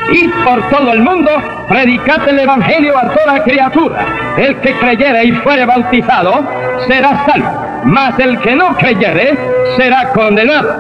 Id por todo el mundo, predicad el Evangelio a toda criatura. El que creyere y fuere bautizado será salvo, mas el que no creyere será condenado.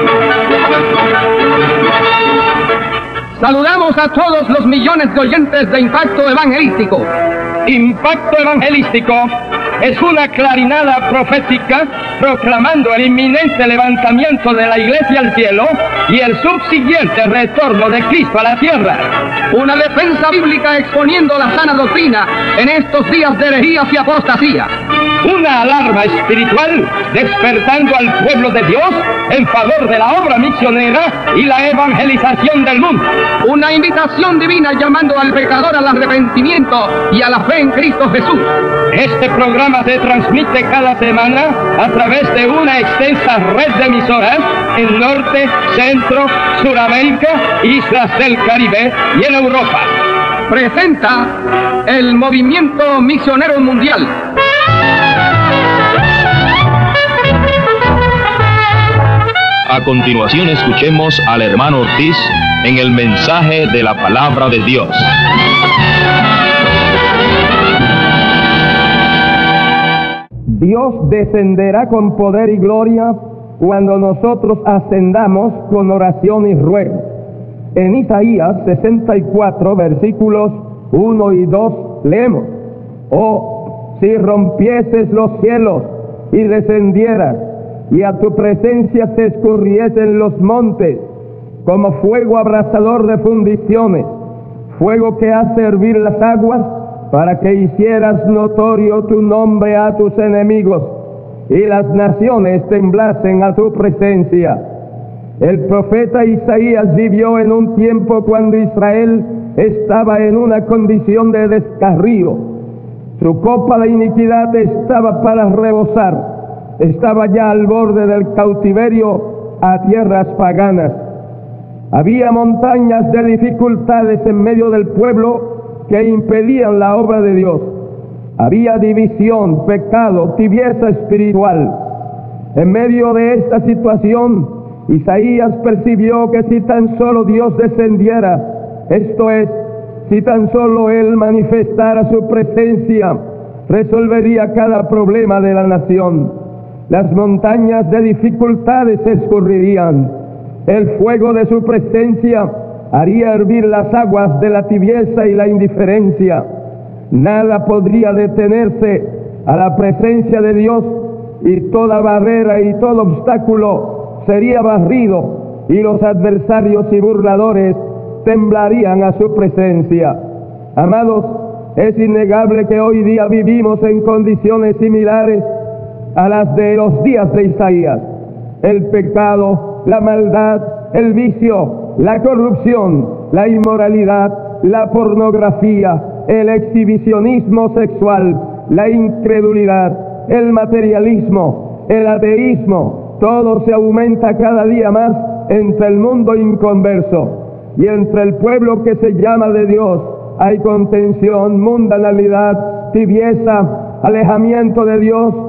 Saludamos a todos los millones de oyentes de Impacto Evangelístico. Impacto Evangelístico es una clarinada profética proclamando el inminente levantamiento de la Iglesia al cielo y el subsiguiente retorno de Cristo a la tierra. Una defensa bíblica exponiendo la sana doctrina en estos días de herejías y apostasía. Una alarma espiritual despertando al pueblo de Dios en favor de la obra misionera y la evangelización del mundo. Una invitación divina llamando al pecador al arrepentimiento y a la fe en Cristo Jesús. Este programa se transmite cada semana a través de una extensa red de emisoras en Norte, Centro, Suramérica, Islas del Caribe y en Europa. Presenta el Movimiento Misionero Mundial. A continuación escuchemos al hermano Ortiz en el mensaje de la palabra de Dios. Dios descenderá con poder y gloria cuando nosotros ascendamos con oración y ruego. En Isaías 64, versículos 1 y 2, leemos: Oh, si rompieses los cielos y descendieras, y a tu presencia se escurriesen los montes, como fuego abrasador de fundiciones, fuego que hace hervir las aguas, para que hicieras notorio tu nombre a tus enemigos, y las naciones temblasen a tu presencia. El profeta Isaías vivió en un tiempo cuando Israel estaba en una condición de descarrío. Su copa de iniquidad estaba para rebosar. Estaba ya al borde del cautiverio a tierras paganas. Había montañas de dificultades en medio del pueblo que impedían la obra de Dios. Había división, pecado, tibieza espiritual. En medio de esta situación, Isaías percibió que si tan solo Dios descendiera, esto es, si tan solo Él manifestara su presencia, resolvería cada problema de la nación. Las montañas de dificultades se escurrirían. El fuego de su presencia haría hervir las aguas de la tibieza y la indiferencia. Nada podría detenerse a la presencia de Dios, y toda barrera y todo obstáculo sería barrido, y los adversarios y burladores temblarían a su presencia. Amados, es innegable que hoy día vivimos en condiciones similares a las de los días de Isaías. El pecado, la maldad, el vicio, la corrupción, la inmoralidad, la pornografía, el exhibicionismo sexual, la incredulidad, el materialismo, el ateísmo, todo se aumenta cada día más entre el mundo inconverso, y entre el pueblo que se llama de Dios hay contención, mundanalidad, tibieza, alejamiento de Dios,